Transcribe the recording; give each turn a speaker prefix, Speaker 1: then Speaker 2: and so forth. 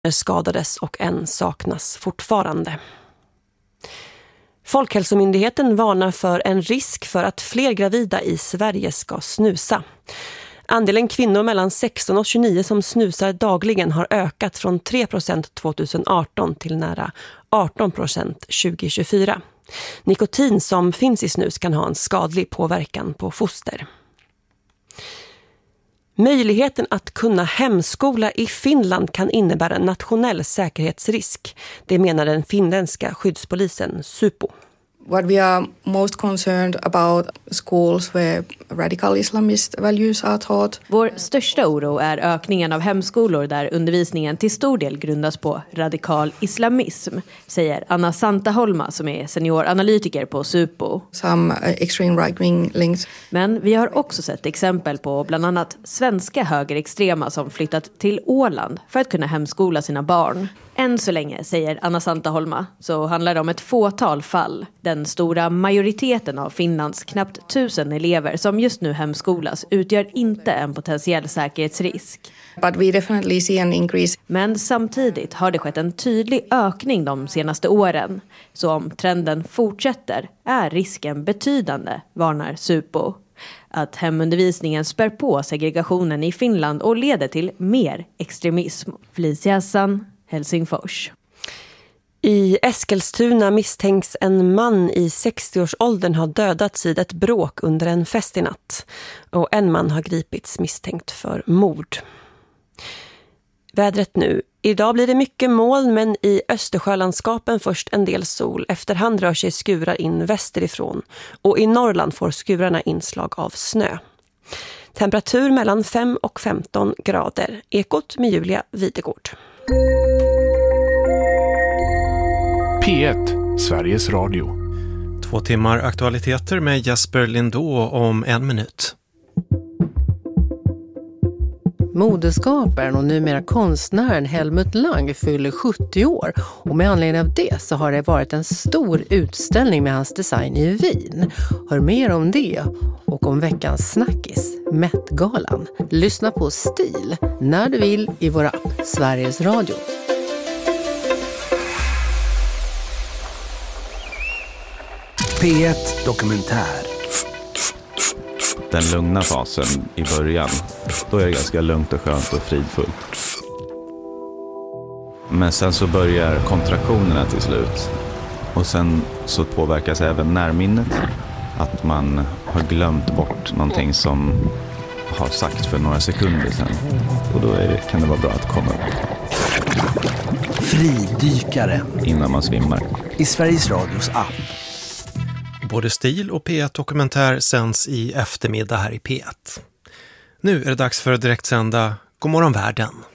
Speaker 1: skadades och en saknas fortfarande. Folkhälsomyndigheten varnar för en risk för att fler gravida i Sverige ska snusa. Andelen kvinnor mellan 16 och 29 som snusar dagligen har ökat från 3% 2018 till nära 18% 2024. Nikotin som finns i snus kan ha en skadlig påverkan på foster. Möjligheten att kunna hemskola i Finland kan innebära en nationell säkerhetsrisk. Det menar den finländska skyddspolisen Supo.
Speaker 2: What we are most concerned about schools where radical Islamist values are taught.
Speaker 3: Vår största oro är ökningen av hemskolor där undervisningen till stor del grundas på radikal islamism, säger Anna Santaholma som är senioranalytiker på Supo.
Speaker 2: Some extreme right-wing links.
Speaker 3: Men vi har också sett exempel på bland annat svenska högerextrema som flyttat till Åland för att kunna hemskola sina barn. Än så länge, säger Anna Santaholma, så handlar det om ett fåtal fall. Den stora majoriteten av Finlands knappt 1000 elever som just nu hemskolas utgör inte en potentiell säkerhetsrisk.
Speaker 2: But we definitely see an increase.
Speaker 3: Men samtidigt har det skett en tydlig ökning de senaste åren. Så om trenden fortsätter är risken betydande, varnar Supo. Att hemundervisningen spär på segregationen i Finland och leder till mer extremism. Felicia Hassan, Helsingfors.
Speaker 1: I Eskilstuna misstänks en man i 60-årsåldern ha dödats vid ett bråk under en fest i natt. Och en man har gripits misstänkt för mord. Vädret nu. Idag blir det mycket moln men i Östersjölandskapen först en del sol. Efterhand rör sig skurar in västerifrån. Och i Norrland får skurarna inslag av snö. Temperatur mellan 5 och 15 grader. Ekot med Julia Videgård.
Speaker 4: P1, Sveriges Radio.
Speaker 5: 2 timmar aktualiteter med Jesper Lindå om 1 minut.
Speaker 6: Modeskaparen och numera konstnären Helmut Lang fyller 70 år och med anledning av det så har det varit en stor utställning med hans design i Wien. Hör mer om det och om veckans snackis, Met-galan. Lyssna på Stil när du vill i vår app Sveriges Radio.
Speaker 4: P1 Dokumentär.
Speaker 7: Den lugna fasen i början, då är det ganska lugnt och skönt och fridfullt. Men sen så börjar kontraktionerna till slut. Och sen så påverkas även närminnet. Att man har glömt bort någonting som har sagt för några sekunder sedan. Och då kan det vara bra att komma upp.
Speaker 4: Fridykaren.
Speaker 7: Innan man svimmar.
Speaker 4: I Sveriges Radios app.
Speaker 5: Både Stil och P1 Dokumentär sänds i eftermiddag här i P1. Nu är det dags för att direktsända God morgon världen.